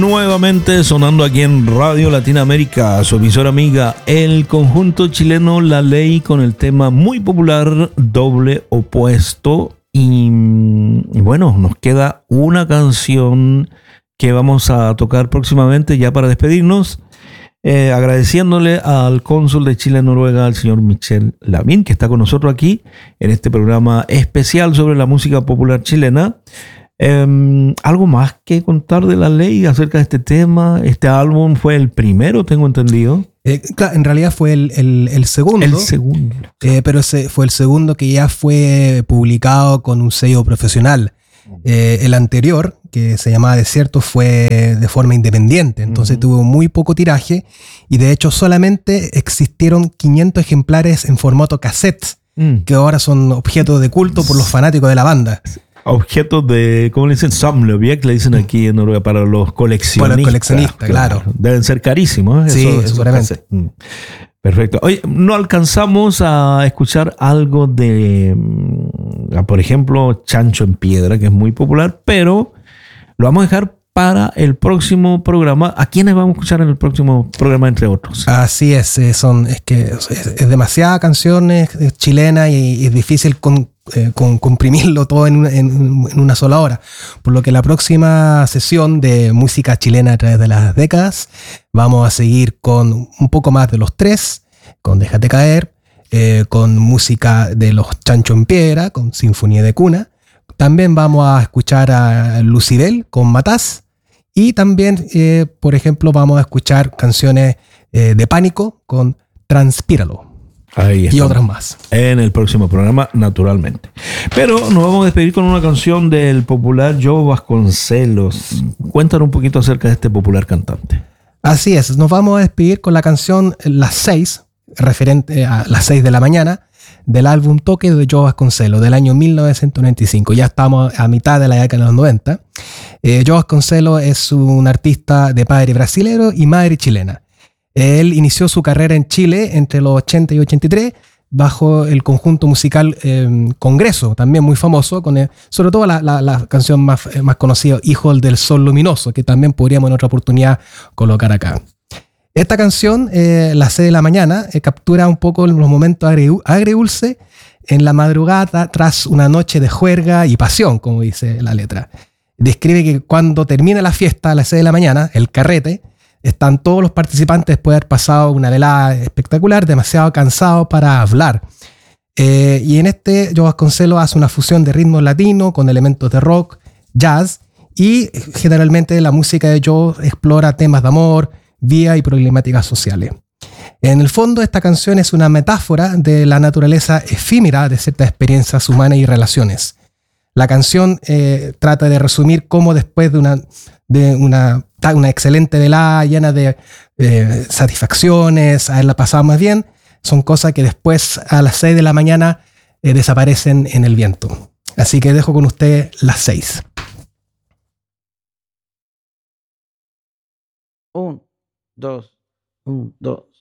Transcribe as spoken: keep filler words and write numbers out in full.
nuevamente sonando aquí en Radio Latinoamérica, su emisora amiga, el conjunto chileno La Ley, con el tema muy popular Doble Opuesto. Y, y bueno, nos queda una canción que vamos a tocar próximamente ya para despedirnos, eh, agradeciéndole al cónsul de Chile en Noruega, al señor Michel Lavín, que está con nosotros aquí en este programa especial sobre la música popular chilena. Eh, ¿Algo más que contar de La Ley acerca de este tema? Este álbum fue el primero, tengo entendido. Eh, claro, en realidad fue el, el, el segundo. El segundo. Eh, pero ese fue el segundo que ya fue publicado con un sello profesional. Eh, el anterior, que se llamaba Desierto, fue de forma independiente. Entonces uh-huh. tuvo muy poco tiraje. Y de hecho solamente existieron quinientos ejemplares en formato cassette, uh-huh. que ahora son objetos de culto por los fanáticos de la banda. Objetos de, ¿cómo le dicen? Samleobjekt, le dicen aquí en Noruega, para los coleccionistas. Para los coleccionistas, claro. claro. Deben ser carísimos, ¿eh? Sí, eso, seguramente. Eso perfecto. Oye, no alcanzamos a escuchar algo de, por ejemplo, Chancho en Piedra, que es muy popular, pero lo vamos a dejar para el próximo programa. ¿A quiénes vamos a escuchar en el próximo programa, entre otros? Así es, son, es que es, es demasiada canciones chilenas y, y es difícil con, eh, con comprimirlo todo en una, en, en una sola hora. Por lo que la próxima sesión de música chilena a través de las décadas vamos a seguir con un poco más de los tres, con Déjate Caer, eh, con música de los Chancho en Piedra, con Sinfonía de Cuna. También vamos a escuchar a Lucibel con Matás. Y también, eh, por ejemplo, vamos a escuchar canciones eh, de Pánico con Transpíralo. Ahí y otras más. En el próximo programa, naturalmente. Pero nos vamos a despedir con una canción del popular Joe Vasconcelos. Cuéntanos un poquito acerca de este popular cantante. Así es, nos vamos a despedir con la canción Las Seis, referente a las seis de la mañana, del álbum Toque de Joe Vasconcelos, del año mil novecientos noventa y cinco. Ya estamos a mitad de la década de los noventa. Eh, Joe Vasconcelos es un artista de padre brasilero y madre chilena. Él inició su carrera en Chile entre los ochenta y ochenta y tres bajo el conjunto musical eh, Congreso, también muy famoso, con el, sobre todo la, la, la canción más, eh, más conocida, Hijo del Sol Luminoso, que también podríamos en otra oportunidad colocar acá. Esta canción, eh, Las seis de la mañana, eh, captura un poco los momentos agri- agridulce en la madrugada tras una noche de juerga y pasión, como dice la letra. Describe que cuando termina la fiesta a las seis de la mañana, el carrete, están todos los participantes después de haber pasado una velada espectacular, demasiado cansados para hablar. Eh, y en este, Joe Vasconcelos hace una fusión de ritmos latinos con elementos de rock, jazz, y generalmente la música de Joe explora temas de amor, vida y problemáticas sociales. En el fondo, esta canción es una metáfora de la naturaleza efímera de ciertas experiencias humanas y relaciones. La canción eh, trata de resumir cómo después de una, de una, una excelente velada llena de eh, satisfacciones, haberla pasado más bien, son cosas que después a las seis de la mañana eh, desaparecen en el viento. Así que dejo con usted Las Seis. Un, dos, un, dos.